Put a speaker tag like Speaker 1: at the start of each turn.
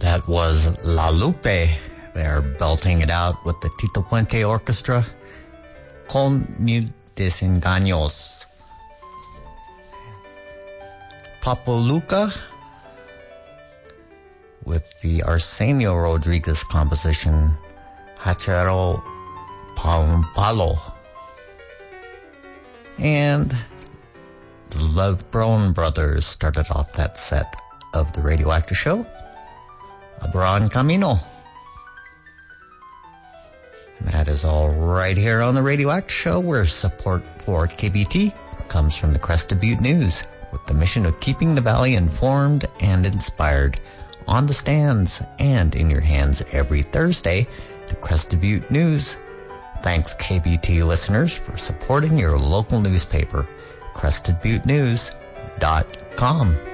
Speaker 1: That was La Lupe. They're belting it out with the Tito Puente Orchestra. Con Mil Desengaños. Papo Luca with the Arsenio Rodriguez composition Hachero Palo. And the Love Brown Brothers started off that set of the Radioactive Show. Abran Camino. And that is all right here on the Radioactive Show, where support for KBT comes from the Crested Butte News, with the mission of keeping the Valley informed and inspired. On the stands and in your hands every Thursday, the Crested Butte News. Thanks, KBT listeners, for supporting your local newspaper, CrestedButteNews.com.